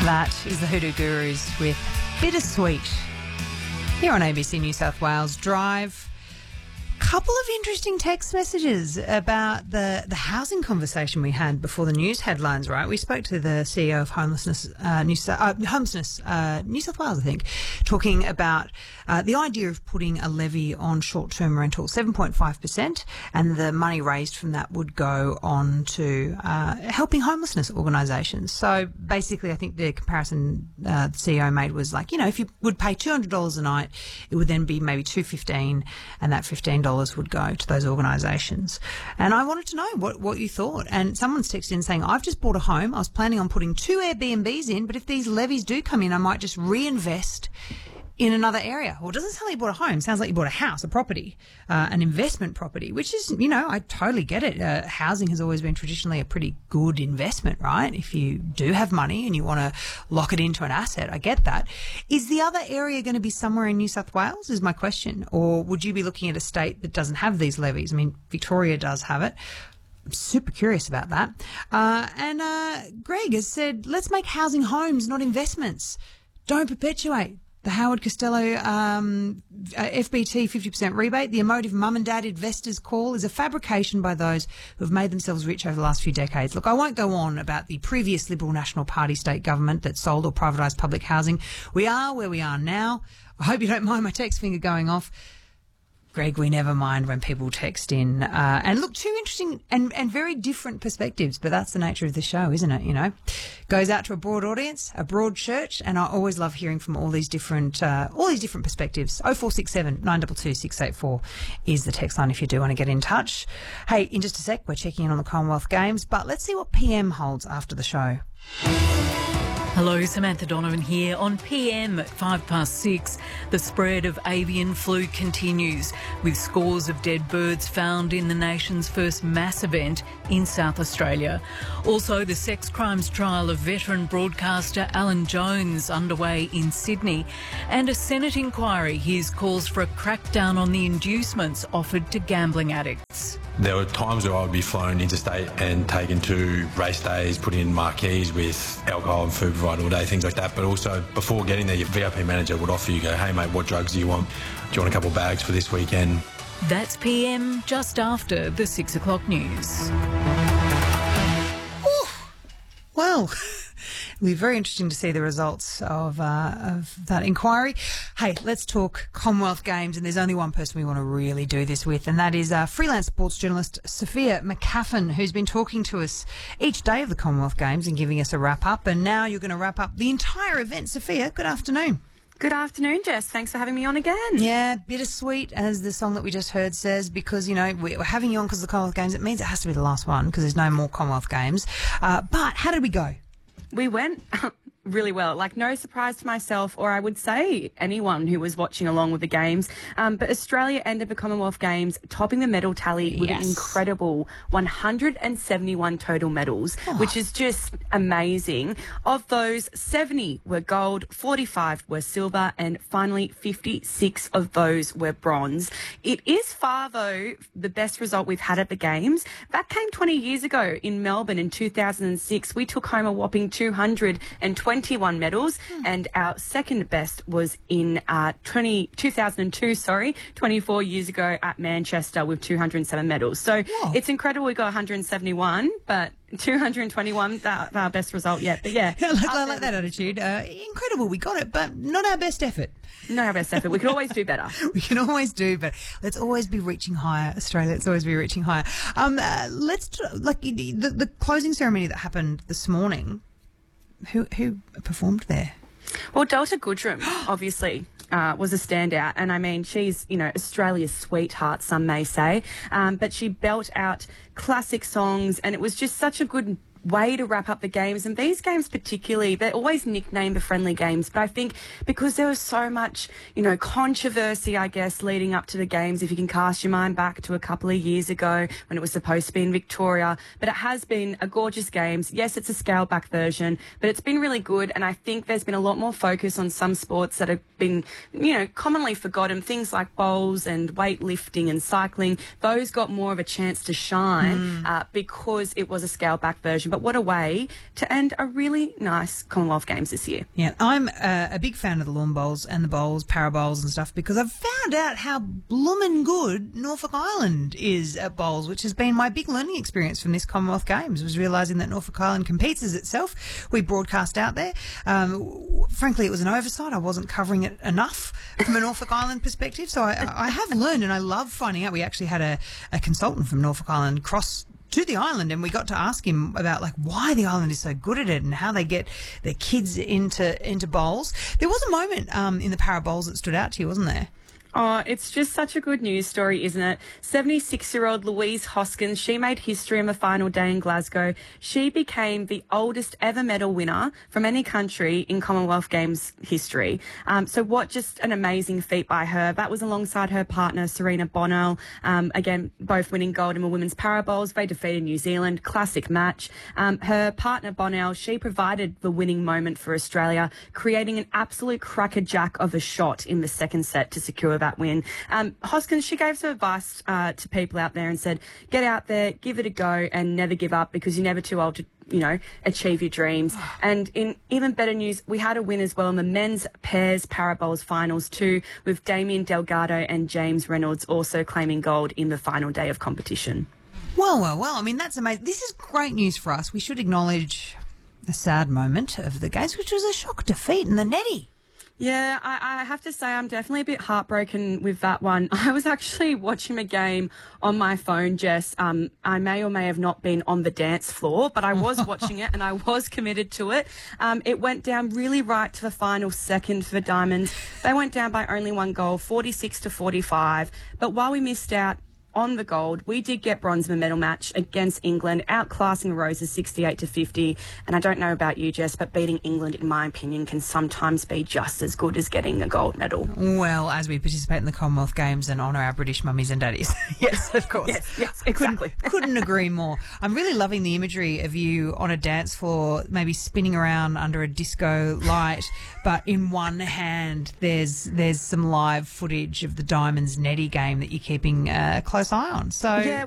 That is the Hoodoo Gurus with Bittersweet here on ABC New South Wales Drive. Couple of interesting text messages about the housing conversation we had before the news headlines, right? We spoke to the CEO of Homelessness New South Wales, I think, talking about the idea of putting a levy on short-term rental, 7.5%, and the money raised from that would go on to helping homelessness organisations. So basically, I think the comparison the CEO made was like, you know, if you would pay $200 a night, it would then be maybe $215, and that $15 would go to those organisations. And I wanted to know what you thought. And someone's texted in saying, I've just bought a home. I was planning on putting 2 Airbnbs in, but if these levies do come in, I might just reinvest in another area. Well, it doesn't sound like you bought a home. It sounds like you bought a house, a property, an investment property, which is, you know, I totally get it. Housing has always been traditionally a pretty good investment, right? If you do have money and you want to lock it into an asset, I get that. Is the other area going to be somewhere in New South Wales is my question? Or would you be looking at a state that doesn't have these levies? I mean, Victoria does have it. I'm super curious about that. And Greg has said, let's make housing homes, not investments. Don't perpetuate. The Howard Costello FBT 50% rebate, the emotive mum and dad investors call, is a fabrication by those who have made themselves rich over the last few decades. Look, I won't go on about the previous Liberal National Party state government that sold or privatised public housing. We are where we are now. I hope you don't mind my text finger going off. Greg, we never mind when people text in. And look, two interesting and very different perspectives, but that's the nature of the show, isn't it? You know, goes out to a broad audience, a broad church, and I always love hearing from all these different perspectives. 0467 922 684 is the text line if you do want to get in touch. Hey, in just a sec, we're checking in on the Commonwealth Games, but let's see what PM holds after the show. Hello, Samantha Donovan here. On PM at 6:05, the spread of avian flu continues, with scores of dead birds found in the nation's first mass event in South Australia. Also, the sex crimes trial of veteran broadcaster Alan Jones underway in Sydney, and a Senate inquiry hears calls for a crackdown on the inducements offered to gambling addicts. There were times where I would be flown interstate and taken to race days, put in marquees with alcohol and food provided all day, things like that. But also, before getting there, your VIP manager would offer you, go, hey mate, what drugs do you want? Do you want a couple of bags for this weekend? That's PM just after the 6 o'clock news. Ooh, well, it'll be very interesting to see the results of that inquiry. Hey, let's talk Commonwealth Games, and there's only one person we want to really do this with, and that is freelance sports journalist Sophia McCaffin, who's been talking to us each day of the Commonwealth Games and giving us a wrap-up, and now you're going to wrap up the entire event. Sophia, good afternoon. Good afternoon, Jess. Thanks for having me on again. Yeah, bittersweet, as the song that we just heard says, because, you know, we're having you on because of the Commonwealth Games. It means it has to be the last one because there's no more Commonwealth Games. But how did we go? We went really well. Like, no surprise to myself, or I would say anyone who was watching along with the games. But Australia ended the Commonwealth Games topping the medal tally with an incredible 171 total medals, which is just amazing. Of those, 70 were gold, 45 were silver, and finally 56 of those were bronze. It is far, though, the best result we've had at the Games. That came 20 years ago in Melbourne in 2006. We took home a whopping 221 medals, and our second best was in 2002, 24 years ago at Manchester with 207 medals. So it's incredible we got 171, but 221, our best result yet. But yeah. I like that attitude. Incredible, we got it, but not our best effort. Not our best effort. We can always do better. We can always do better. Let's always be reaching higher, Australia. Let's always be reaching higher. The closing ceremony that happened this morning, who performed there? Well, Delta Goodrem, obviously, was a standout. And, I mean, she's, you know, Australia's sweetheart, some may say. But she built out classic songs, and it was just such a good way to wrap up the games. And these games particularly, they're always nicknamed the friendly games, but I think because there was so much, you know, controversy, I guess, leading up to the games, if you can cast your mind back to a couple of years ago when it was supposed to be in Victoria, but it has been a gorgeous games. Yes, it's a scaled back version, but it's been really good, and I think there's been a lot more focus on some sports that have been, you know, commonly forgotten, things like bowls and weightlifting and cycling. Those got more of a chance to shine because it was a scaled back version. but what a way to end a really nice Commonwealth Games this year. Yeah, I'm a big fan of the lawn bowls and the bowls, para bowls and stuff, because I've found out how bloomin' good Norfolk Island is at bowls, which has been my big learning experience from this Commonwealth Games, was realising that Norfolk Island competes as itself. We broadcast out there. Frankly, it was an oversight. I wasn't covering it enough from a Norfolk Island perspective, so I have learned, and I love finding out. We actually had a consultant from Norfolk Island cross to the island, and we got to ask him about why the island is so good at it and how they get their kids into bowls. There was a moment in the para bowls that stood out to you, wasn't there? Oh, it's just such a good news story, isn't it? 76-year-old Louise Hoskins, she made history on the final day in Glasgow. She became the oldest ever medal winner from any country in Commonwealth Games history. So what just an amazing feat by her. That was alongside her partner, Serena Bonnell. Again, both winning gold in the women's para bowls. They defeated New Zealand. Classic match. Her partner, Bonnell, she provided the winning moment for Australia, creating an absolute crackerjack of a shot in the second set to secure that win. Hoskins, she gave some advice to people out there and said, get out there, give it a go and never give up, because you're never too old to achieve your dreams. And in even better news, we had a win as well in the men's pairs para bowls finals too, with Damien Delgado and James Reynolds also claiming gold in the final day of competition. Well. I mean, that's amazing. This is great news for us. We should acknowledge the sad moment of the games, which was a shock defeat in the netty. Yeah, I have to say I'm definitely a bit heartbroken with that one. I was actually watching a game on my phone, Jess. I may or may have not been on the dance floor, but I was watching it and I was committed to it. It went down really right to the final second for the Diamonds. They went down by only one goal, 46-45. But while we missed out on the gold, we did get bronze in the medal match against England, outclassing the Roses 68-50. And I don't know about you, Jess, but beating England, in my opinion, can sometimes be just as good as getting a gold medal. Well, as we participate in the Commonwealth Games and honour our British mummies and daddies. Yes, of course. Yes, exactly. Couldn't agree more. I'm really loving the imagery of you on a dance floor, maybe spinning around under a disco light, but in one hand there's some live footage of the Diamonds netty game that you're keeping close eye on. So yeah.